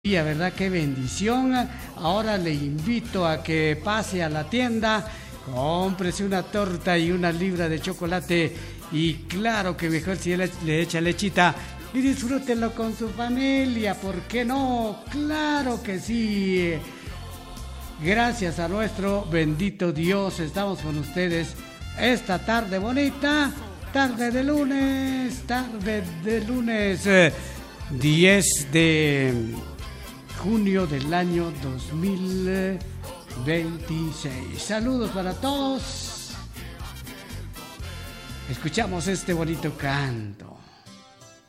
¿Verdad? Qué bendición. Ahora le invito a que pase a la tienda, cómprese una torta y una libra de chocolate y claro que mejor si le echa lechita y disfrútenlo con su familia, ¿por qué no? Claro que sí. Gracias a nuestro bendito Dios estamos con ustedes esta tarde bonita, tarde de lunes 10 de junio del año 2026. Saludos para todos. Escuchamos este bonito canto.